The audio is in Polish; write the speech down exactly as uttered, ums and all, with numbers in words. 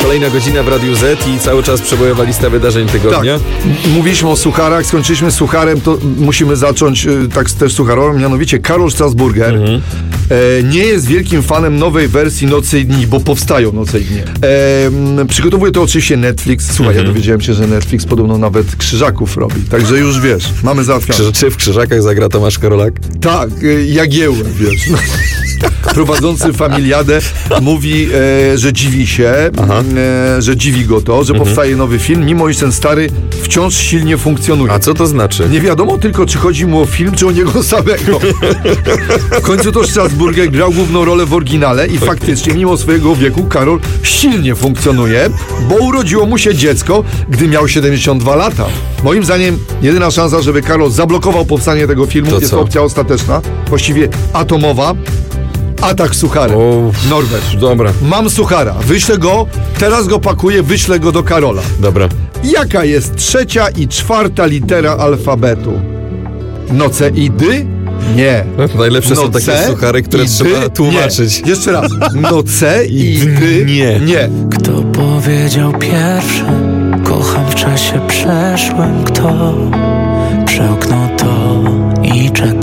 Kolejna godzina w Radiu Z i cały czas przebojowa lista wydarzeń tygodnia. Tak. Mówiliśmy o sucharach, skończyliśmy z sucharem, to musimy zacząć y, tak też sucharowym, mianowicie Karol Strasburger mhm. e, nie jest wielkim fanem nowej wersji Nocy i Dni, bo powstają Noce i Dnie. E, przygotowuje to oczywiście Netflix. Słuchaj, mhm. ja dowiedziałem się, że Netflix podobno nawet Krzyżaków robi, także już wiesz, mamy załatwione. Czy w Krzyżakach zagra Tomasz Karolak? Tak, y, Jagiełłem, wiesz. No. Prowadzący Familiadę mówi, e, że dziwi się, e, że dziwi go to, że mhm. powstaje nowy film, mimo iż ten stary wciąż silnie funkcjonuje. A co to znaczy? Nie wiadomo tylko, czy chodzi mu o film, czy o niego samego. W końcu to Strasburger grał główną rolę w oryginale i okay. faktycznie, mimo swojego wieku, Karol silnie funkcjonuje, bo urodziło mu się dziecko, gdy miał siedemdziesiąt dwa lata. Moim zdaniem jedyna szansa, żeby Karol zablokował powstanie tego filmu, to jest co? Opcja ostateczna, właściwie atomowa. Atak sucharem. Norbert. Dobra. Mam suchara. Wyślę go, teraz go pakuję, wyślę go do Karola. Dobra. Jaka jest trzecia i czwarta litera alfabetu? Noce i dy? Nie. Najlepsze są takie suchary, które trzeba dy? tłumaczyć. Nie. Jeszcze raz. Noce i, i dy? Nie. Nie. Kto powiedział pierwszy? Kocham w czasie przeszłym. Kto przełknął to i czeka?